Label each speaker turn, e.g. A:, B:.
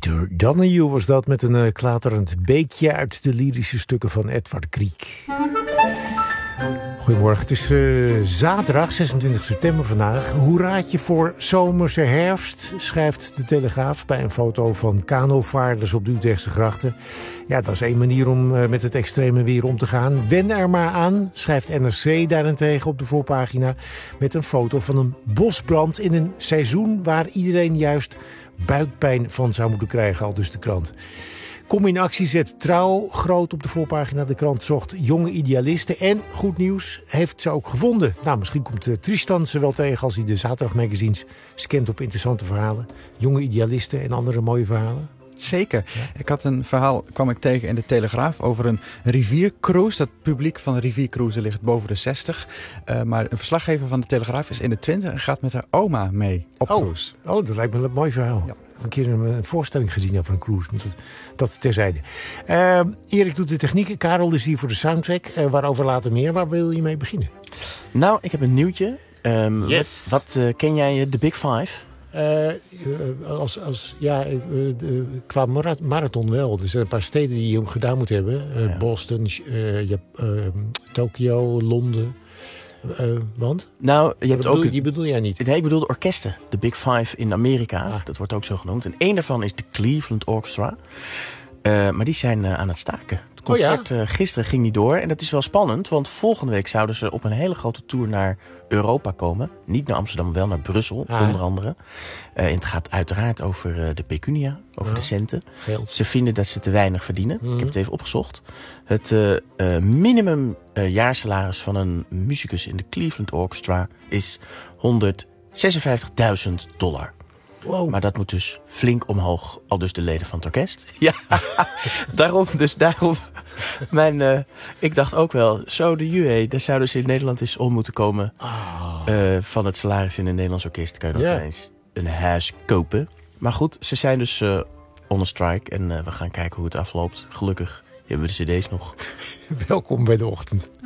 A: Peter Donahue was dat met een klaterend beekje uit de lyrische stukken van Edward Grieg. Goedemorgen, het is zaterdag 26 september vandaag. Hoeraatje voor zomerse herfst, schrijft de Telegraaf bij een foto van kanovaarders op de Utrechtse grachten. Ja, dat is één manier om met het extreme weer om te gaan. Wen er maar aan, schrijft NRC daarentegen op de voorpagina, met een foto van een bosbrand in een seizoen waar iedereen juist buikpijn van zou moeten krijgen, al dus de krant. Kom in actie zet Trouw groot op de voorpagina. De krant zocht jonge idealisten en, goed nieuws, heeft ze ook gevonden. Nou, misschien komt Tristan ze wel tegen als hij de zaterdagmagazines scant op interessante verhalen. Jonge idealisten en andere mooie verhalen.
B: Zeker. Ja. Ik had een verhaal, kwam ik tegen in de Telegraaf, over een riviercruise. Dat publiek van de riviercruise ligt boven de 60. Maar een verslaggever van de Telegraaf is in de 20 en gaat met haar oma mee op cruise.
A: Oh, dat lijkt me een mooi verhaal. Ja. Een keer een voorstelling gezien over een cruise. Dat terzijde. Erik doet de techniek. Karel is hier voor de soundtrack. Waarover later meer. Waar wil je mee beginnen?
C: Nou, ik heb een nieuwtje.
A: Yes.
C: Wat ken jij de Big Five?
A: Qua marathon wel. Er zijn een paar steden die je gedaan moet hebben.
C: Ja.
A: Boston, Tokio, Londen. Want?
C: Nou,
A: Die bedoel jij niet?
C: Nee, ik bedoel de orkesten. De Big Five in Amerika. Dat wordt ook zo genoemd. En één daarvan is de Cleveland Orchestra. Maar die zijn aan het staken. Het concert gisteren ging niet door. En dat is wel spannend. Want volgende week zouden ze op een hele grote tour naar Europa komen. Niet naar Amsterdam, maar wel naar Brussel, onder andere. En het gaat uiteraard over de pecunia, over de centen.
A: Geld.
C: Ze vinden dat ze te weinig verdienen. Ik heb het even opgezocht. Het minimum jaarsalaris van een muzikus in de Cleveland Orchestra is $156.000.
A: Wow.
C: Maar dat moet dus flink omhoog, al dus de leden van het orkest. Ja, daarom. Ik dacht ook wel, zo de UE, daar zouden ze in Nederland eens om moeten komen. Van het salaris in een Nederlands orkest kan je nog eens een huis kopen. Maar goed, ze zijn dus on a strike en we gaan kijken hoe het afloopt. Gelukkig hebben we de cd's nog.
A: Welkom bij de ochtend.